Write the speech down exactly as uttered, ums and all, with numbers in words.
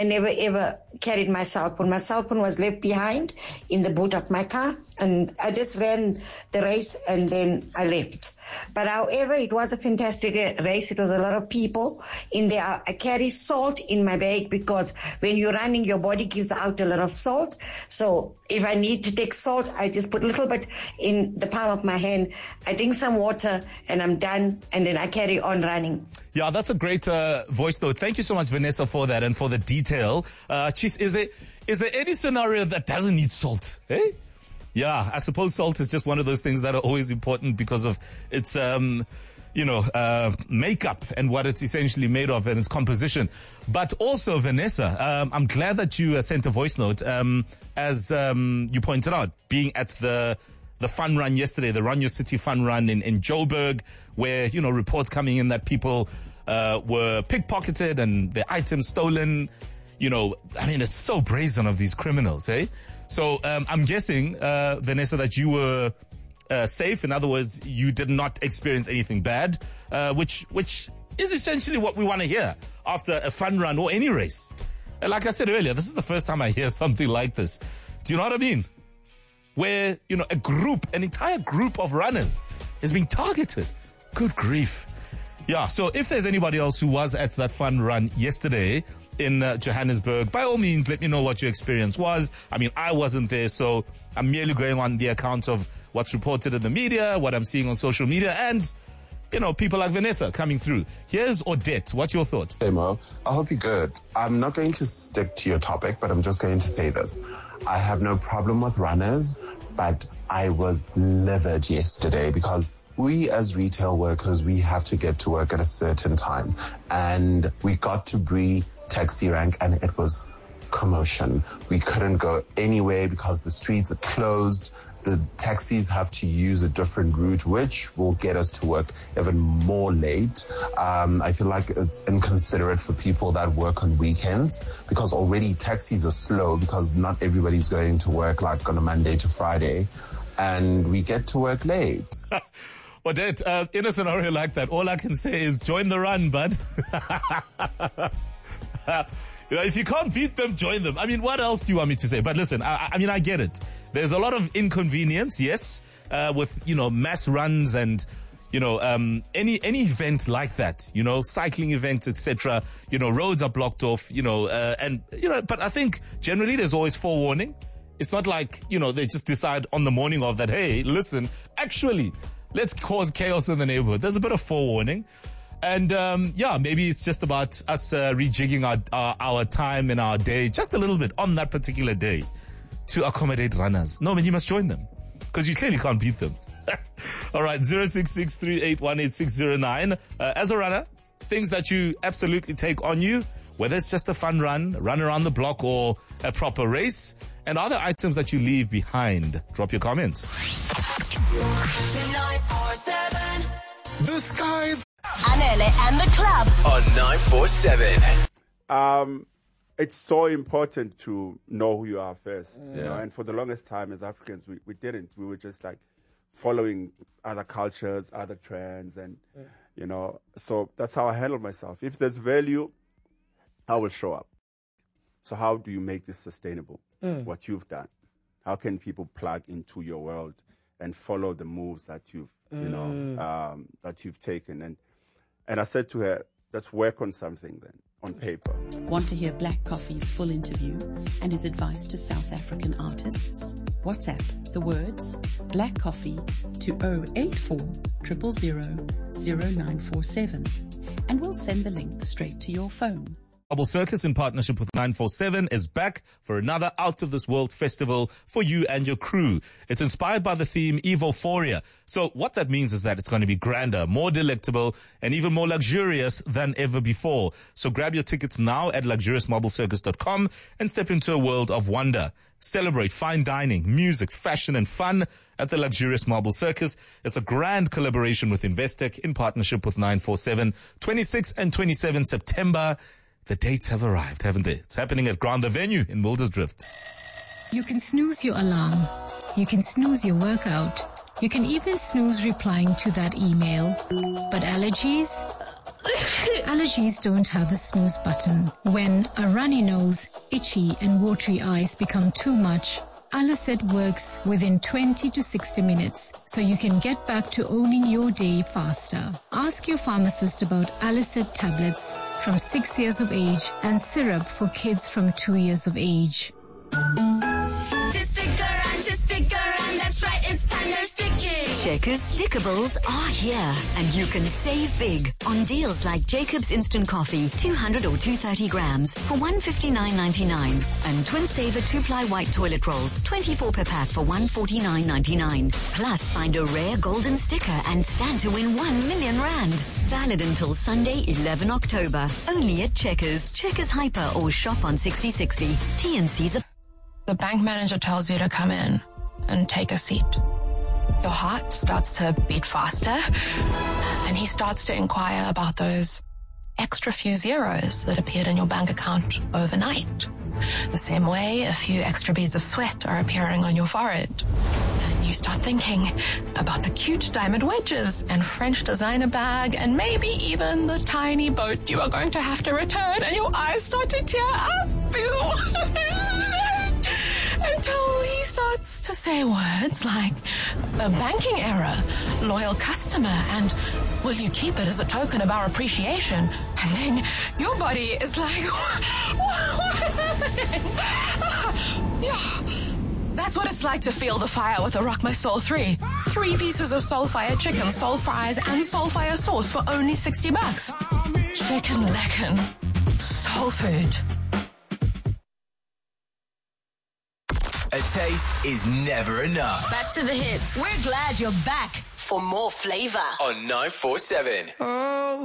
I never ever carried my cell phone. My cell phone was left behind in the boot of my car, and I just ran the race and then I left. But however, it was a fantastic race. It was a lot of people in there. I carry salt in my bag because when you're running, your body gives out a lot of salt. So if I need to take salt, I just put a little bit in the palm of my hand. I drink some water and I'm done, and then I carry on running. Yeah, that's a great uh, voice note. Thank you so much, Vanessa, for that and for the detail. Uh, Chis, is there is there any scenario that doesn't need salt? Hey? Yeah, I suppose salt is just one of those things that are always important because of its, um, you know, uh, makeup and what it's essentially made of and its composition. But also, Vanessa, um, I'm glad that you uh, sent a voice note. Um, as um, you pointed out, being at the the fun run yesterday, the Run Your City fun run in, in Joburg, where, you know, reports coming in that people uh, were pickpocketed and their items stolen. You know, I mean, it's so brazen of these criminals, eh? So um, I'm guessing, uh, Vanessa, that you were uh, safe. In other words, you did not experience anything bad, uh, which which is essentially what we want to hear after a fun run or any race. And like I said earlier, this is the first time I hear something like this. Do you know what I mean? Where, you know, a group, an entire group of runners is being targeted. Good grief. Yeah, so if there's anybody else who was at that fun run yesterday in uh, Johannesburg, by all means, let me know what your experience was. I mean, I wasn't there, so I'm merely going on the account of what's reported in the media, what I'm seeing on social media, and, you know, people like Vanessa coming through. Here's Odette. What's your thought? Hey, Mo. I hope you're good. I'm not going to stick to your topic, but I'm just going to say this. I have no problem with runners, but I was livid yesterday because we as retail workers, we have to get to work at a certain time. And we got to Bree taxi rank and it was commotion. We couldn't go anywhere because the streets are closed. The taxis have to use a different route, which will get us to work even more late. Um, I feel like it's inconsiderate for people that work on weekends because already taxis are slow because not everybody's going to work like on a Monday to Friday, and we get to work late. Odette, uh, in a scenario like that, all I can say is join the run, bud. You know, if you can't beat them, join them. I mean, what else do you want me to say? But listen, I, I mean, I get it. There's a lot of inconvenience, yes, uh, with, you know, mass runs and, you know, um, any, any event like that, you know, cycling events, et cetera. You know, roads are blocked off, you know, uh, and, you know, but I think generally there's always forewarning. It's not like, you know, they just decide on the morning of that, hey, listen, actually, let's cause chaos in the neighborhood. There's a bit of forewarning. And, um, yeah, maybe it's just about us uh, rejigging our, our our time and our day just a little bit on that particular day to accommodate runners. No, I mean, you must join them because you clearly can't beat them. All right, zero six six three eight one eight six zero nine. Uh, as a runner, things that you absolutely take on you, whether it's just a fun run, run around the block, or a proper race, and other items that you leave behind. Drop your comments. nine four seven The skies. Anele and the club On nine four seven. Um, it's so important to know who you are first. Yeah. You know? And for the longest time as Africans, we, we didn't. We were just like following other cultures, other trends, and, yeah. you know, so that's how I handle myself. If there's value, I will show up. So how do you make this sustainable? Mm. What you've done? How can people plug into your world and follow the moves that you've, mm. you know, um, that you've taken? And and I said to her, let's work on something then, on paper. Want to hear Black Coffee's full interview and his advice to South African artists? WhatsApp the words Black Coffee to zero eight four zero zero zero zero nine four seven and we'll send the link straight to your phone. Marble Circus, in partnership with nine four seven, is back for another Out of This World festival for you and your crew. It's inspired by the theme Evophoria. So what that means is that it's going to be grander, more delectable, and even more luxurious than ever before. So grab your tickets now at luxurious marble circus dot com and step into a world of wonder. Celebrate fine dining, music, fashion, and fun at the Luxurious Marble Circus. It's a grand collaboration with Investec in partnership with nine four seven. twenty-sixth and twenty-seventh September. The dates have arrived, haven't they? It's happening at Grand Avenue in Wildersdrift. You can snooze your alarm. You can snooze your workout. You can even snooze replying to that email. But allergies? Allergies don't have a snooze button. When a runny nose, itchy and watery eyes become too much, Alicet works within twenty to sixty minutes, so you can get back to owning your day faster. Ask your pharmacist about Alicet tablets from six years of age and syrup for kids from two years of age. To stick around, to stick around, that's right, it's time to stick it. Checkers Stickables are here, and you can save big on deals like Jacob's Instant Coffee, two hundred or two hundred thirty grams for one hundred fifty-nine ninety-nine, and Twin Saver two-ply white toilet rolls, twenty-four per pack for one hundred forty-nine ninety-nine. Plus, find a rare golden sticker and stand to win one million rand. Valid until Sunday, eleventh October. Only at Checkers, Checkers Hyper, or shop on sixty sixty. T and C's are... The bank manager tells you to come in and take a seat. Your heart starts to beat faster, and he starts to inquire about those extra few zeros that appeared in your bank account overnight. The same way a few extra beads of sweat are appearing on your forehead. And you start thinking about the cute diamond wedges and French designer bag and maybe even the tiny boat you are going to have to return, and your eyes start to tear up. Until he starts to say words like a banking error, loyal customer, and will you keep it as a token of our appreciation? And then your body is like, what is happening? Yeah. That's what it's like to feel the fire with a Rock My Soul three. Three pieces of Soulfire chicken, soul fries, and Soulfire sauce for only sixty bucks. Chicken lecken. Soul food. A taste is never enough. Back to the hits. We're glad you're back for more flavor. On nine four seven. Oh.